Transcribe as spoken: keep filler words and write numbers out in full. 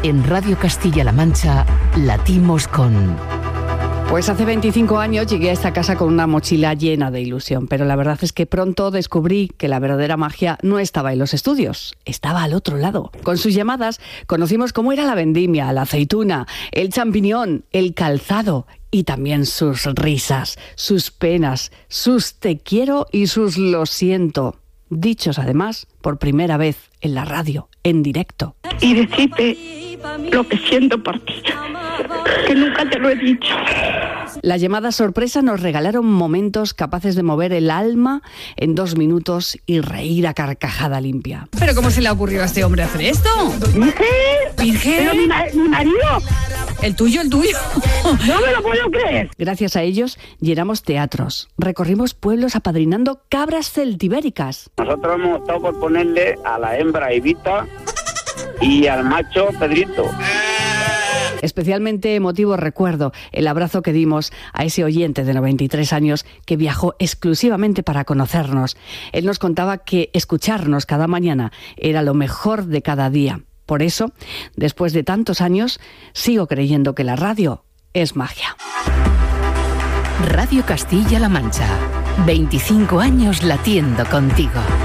En Radio Castilla-La Mancha latimos con... Pues hace veinticinco años llegué a esta casa con una mochila llena de ilusión, pero la verdad es que pronto descubrí que la verdadera magia no estaba en los estudios, estaba al otro lado. Con sus llamadas conocimos cómo era la vendimia, la aceituna, el champiñón, el calzado y también sus risas, sus penas, sus te quiero y sus lo siento. Dichos además por primera vez en la radio, en directo. Y decirte lo que siento por ti, que nunca te lo he dicho. Las llamadas sorpresa nos regalaron momentos capaces de mover el alma en dos minutos y reír a carcajada limpia. ¿Pero cómo se le ha ocurrido a este hombre hacer esto? ¿Virgen? ¿Virgen? ¿Pero mi, ma- mi marido? ¿El tuyo, el tuyo? No me lo puedo creer. Gracias a ellos llenamos teatros, recorrimos pueblos apadrinando cabras celtibéricas. Nosotros hemos optado por ponerle a la hembra Evita y al macho Pedrito. Especialmente emotivo recuerdo el abrazo que dimos a ese oyente de noventa y tres años que viajó exclusivamente para conocernos. Él nos contaba que escucharnos cada mañana era lo mejor de cada día. Por eso, después de tantos años, sigo creyendo que la radio es magia. Radio Castilla-La Mancha. veinticinco años latiendo contigo.